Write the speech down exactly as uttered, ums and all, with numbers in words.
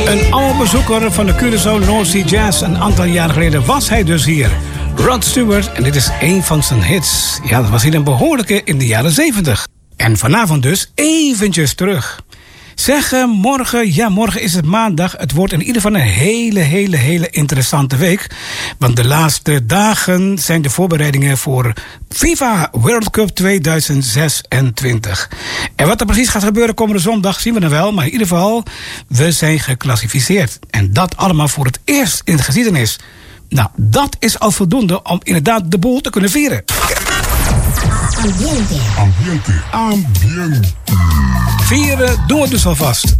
Een oude bezoeker van de Curaçao North Sea Jazz. Een aantal jaren geleden was hij dus hier. Rod Stewart, en dit is een van zijn hits. Ja, dat was hier een behoorlijke in de jaren zeventig. En vanavond dus eventjes terug. Zeg, uh, morgen, ja, morgen is het maandag. Het wordt in ieder geval een hele, hele, hele interessante week. Want de laatste dagen zijn de voorbereidingen voor FIFA World Cup tweeduizend zesentwintig. En wat er precies gaat gebeuren komende zondag zien we dan wel. Maar in ieder geval, we zijn geclassificeerd. En dat allemaal voor het eerst in de geschiedenis. Nou, dat is al voldoende om inderdaad de boel te kunnen vieren. Ambiente. Ambiente. Ambiente. Vieren doen we dus alvast.